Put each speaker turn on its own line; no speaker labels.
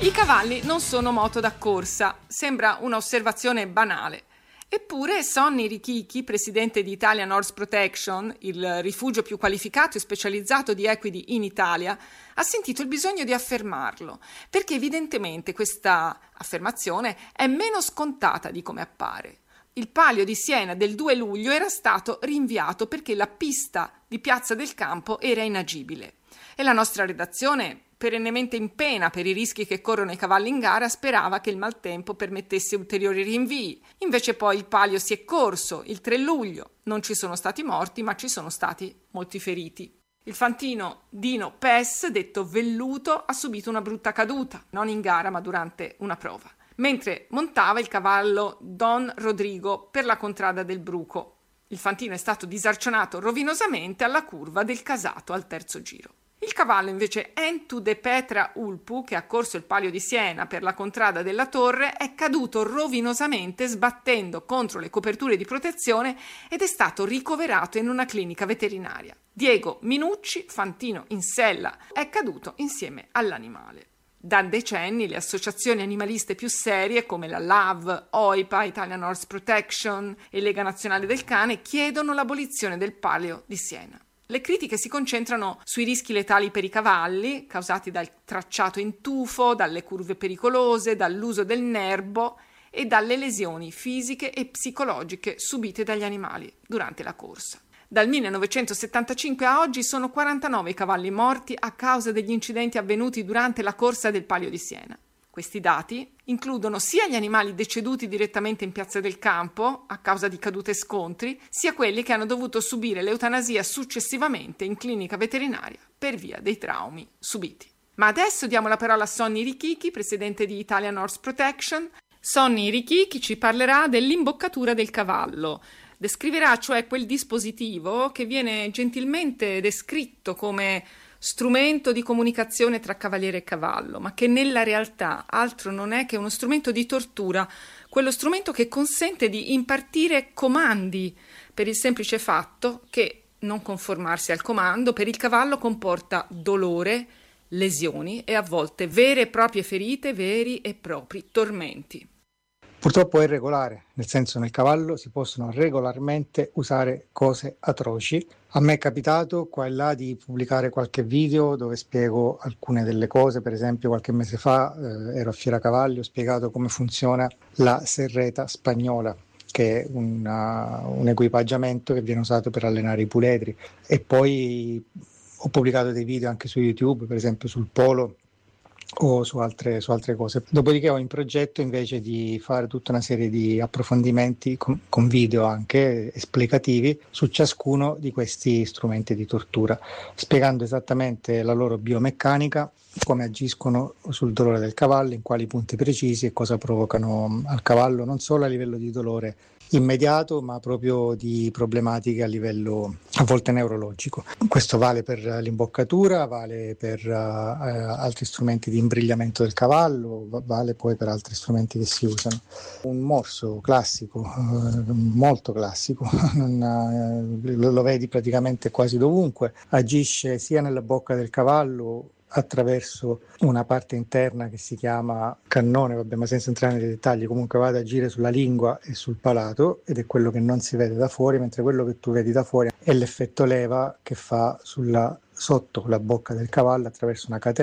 I cavalli non sono moto da corsa, sembra un'osservazione banale. Eppure Sonny Richichi, presidente di Italian Horse Protection, il rifugio più qualificato e specializzato di equidi in Italia, ha sentito il bisogno di affermarlo, perché evidentemente questa affermazione è meno scontata di come appare. Il Palio di Siena del 2 luglio era stato rinviato perché la pista di Piazza del Campo era inagibile. E la nostra redazione, perennemente in pena per i rischi che corrono i cavalli in gara, sperava che il maltempo permettesse ulteriori rinvii. Invece poi il palio si è corso il 3 luglio. Non ci sono stati morti, ma ci sono stati molti feriti. Il fantino Dino Pes, detto Velluto, ha subito una brutta caduta, non in gara ma durante una prova, mentre montava il cavallo Don Rodrigo per la contrada del Bruco. Il fantino è stato disarcionato rovinosamente alla curva del Casato al terzo giro. Il cavallo invece Entu de Petra Ulpu, che ha corso il Palio di Siena per la contrada della Torre, è caduto rovinosamente sbattendo contro le coperture di protezione ed è stato ricoverato in una clinica veterinaria. Diego Minucci, fantino in sella, è caduto insieme all'animale. Da decenni le associazioni animaliste più serie come la LAV, OIPA, Italian Horse Protection e Lega Nazionale del Cane chiedono l'abolizione del Palio di Siena. Le critiche si concentrano sui rischi letali per i cavalli, causati dal tracciato in tufo, dalle curve pericolose, dall'uso del nerbo e dalle lesioni fisiche e psicologiche subite dagli animali durante la corsa. Dal 1975 a oggi sono 49 i cavalli morti a causa degli incidenti avvenuti durante la corsa del Palio di Siena. Questi dati includono sia gli animali deceduti direttamente in Piazza del Campo a causa di cadute e scontri, sia quelli che hanno dovuto subire l'eutanasia successivamente in clinica veterinaria per via dei traumi subiti. Ma adesso diamo la parola a Sonny Richichi, presidente di Italian Horse Protection. Sonny Richichi ci parlerà dell'imboccatura del cavallo. Descriverà cioè quel dispositivo che viene gentilmente descritto come strumento di comunicazione tra cavaliere e cavallo, ma che nella realtà altro non è che uno strumento di tortura, quello strumento che consente di impartire comandi per il semplice fatto che non conformarsi al comando per il cavallo comporta dolore, lesioni e a volte vere e proprie ferite, veri e propri tormenti.
Purtroppo è regolare, nel senso nel cavallo si possono regolarmente usare cose atroci. A me è capitato qua e là di pubblicare qualche video dove spiego alcune delle cose, per esempio qualche mese fa ero a Fiera Cavalli, ho spiegato come funziona la serreta spagnola, che è un equipaggiamento che viene usato per allenare i puledri, e poi ho pubblicato dei video anche su YouTube, per esempio sul polo o su altre cose. Dopodiché ho in progetto invece di fare tutta una serie di approfondimenti con video anche esplicativi su ciascuno di questi strumenti di tortura, spiegando esattamente la loro biomeccanica, come agiscono sul dolore del cavallo, in quali punti precisi e cosa provocano al cavallo, non solo a livello di dolore immediato, ma proprio di problematiche a livello a volte neurologico. Questo vale per l'imboccatura, vale per altri strumenti di imbrigliamento del cavallo, vale poi per altri strumenti che si usano. Un morso classico, molto classico, lo vedi praticamente quasi dovunque, agisce sia nella bocca del cavallo attraverso una parte interna che si chiama cannone, ma senza entrare nei dettagli, comunque va ad agire sulla lingua e sul palato, ed è quello che non si vede da fuori, mentre quello che tu vedi da fuori è l'effetto leva che fa sotto la bocca del cavallo attraverso una catenella